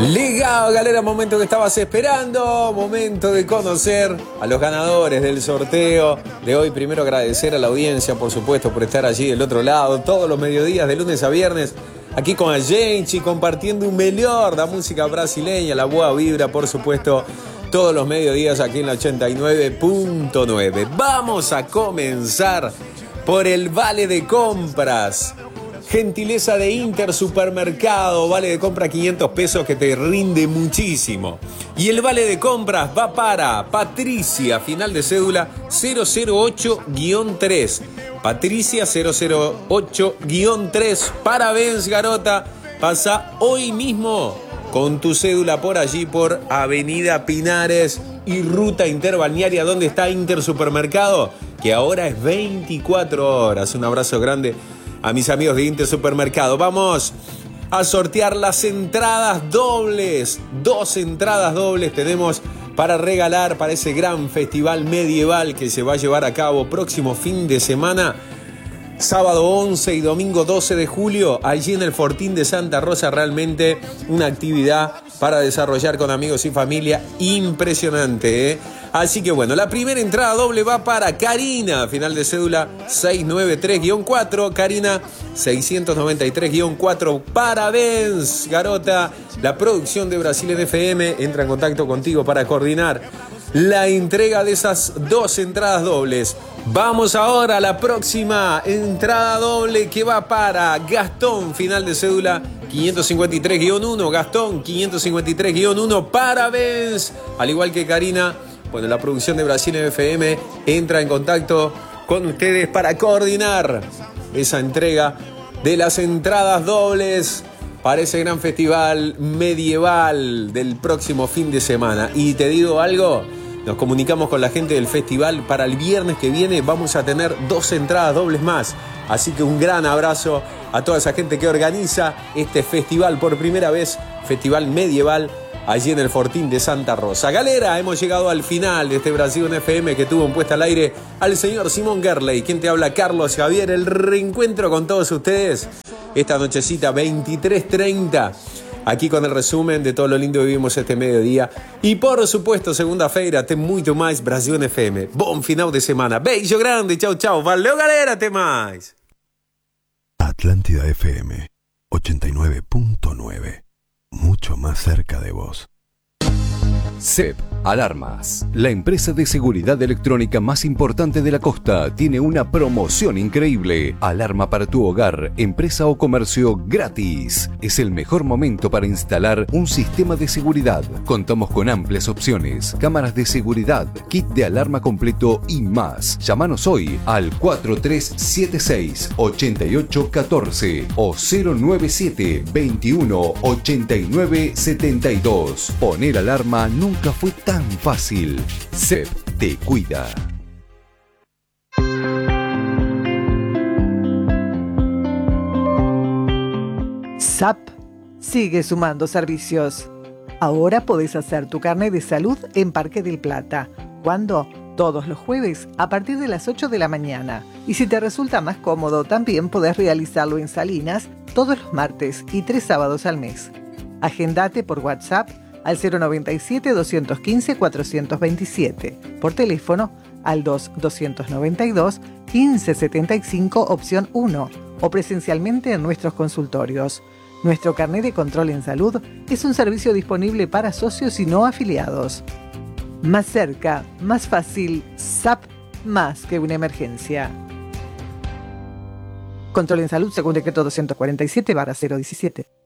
Ligado, galera, momento que estabas esperando, momento de conocer a los ganadores del sorteo de hoy. Primero agradecer a la audiencia, por supuesto, por estar allí del otro lado, todos los mediodías, de lunes a viernes, aquí con a gente, compartiendo un melhor da música brasileña, la boa vibra, por supuesto, todos los mediodías aquí en la 89.9. Vamos a comenzar por el vale de compras. Gentileza de Intersupermercado, vale de compra 500 pesos que te rinde muchísimo. Y el vale de compras va para Patricia, final de cédula 008-3. Patricia 008-3. Parabéns, garota. Pasa hoy mismo con tu cédula por allí, por Avenida Pinares y Ruta Interbalnearia, donde está Intersupermercado, que ahora es 24 horas. Un abrazo grande a mis amigos de Intersupermercado. Vamos a sortear las entradas dobles. 2 entradas dobles tenemos para regalar para ese gran festival medieval que se va a llevar a cabo próximo fin de semana, sábado 11 y domingo 12 de julio, allí en el Fortín de Santa Rosa. Realmente una actividad para desarrollar con amigos y familia impresionante, ¿eh? Así que bueno, la primera entrada doble va para Karina, final de cédula 693-4. Karina 693-4. Parabéns, garota. La producción de Brasil en FM entra en contacto contigo para coordinar la entrega de esas 2 entradas dobles. Vamos ahora a la próxima entrada doble, que va para Gastón, final de cédula 553-1. Gastón 553-1. Parabéns. Al igual que Karina, bueno, la producción de Brasil FM entra en contacto con ustedes para coordinar esa entrega de las entradas dobles para ese gran festival medieval del próximo fin de semana. Y te digo algo, nos comunicamos con la gente del festival. Para el viernes que viene vamos a tener 2 entradas dobles más. Así que un gran abrazo a toda esa gente que organiza este festival por primera vez, festival medieval, allí en el Fortín de Santa Rosa. Galera, hemos llegado al final de este Brasil en FM que tuvo en puesta al aire al señor Simón Gerley. Quien te habla, Carlos Javier. El reencuentro con todos ustedes esta nochecita 23:30, aquí con el resumen de todo lo lindo que vivimos este mediodía. Y por supuesto, segunda-feira tem muito mais Brasil en FM. Bom final de semana. Beijo grande. Chau, chau. Valeu, galera. Até mais. Atlántida FM 89.9. Mucho más cerca de vos. CEP Alarmas, la empresa de seguridad electrónica más importante de la costa, tiene una promoción increíble. Alarma para tu hogar, empresa o comercio gratis. Es el mejor momento para instalar un sistema de seguridad. Contamos con amplias opciones, cámaras de seguridad, kit de alarma completo y más. Llámanos hoy al 4376-8814 o 097-218972. Poner alarma nunca fue tan fácil. CEP te cuida. SAP sigue sumando servicios. Ahora podés hacer tu carnet de salud en Parque del Plata. ¿Cuándo? Todos los jueves a partir de las 8 de la mañana. Y si te resulta más cómodo, también podés realizarlo en Salinas todos los martes y 3 sábados al mes. Agendate por WhatsApp al 097-215-427, por teléfono al 2-292-1575 opción 1 o presencialmente en nuestros consultorios. Nuestro carnet de control en salud es un servicio disponible para socios y no afiliados. Más cerca, más fácil, SAP, más que una emergencia. Control en salud según decreto 247/017.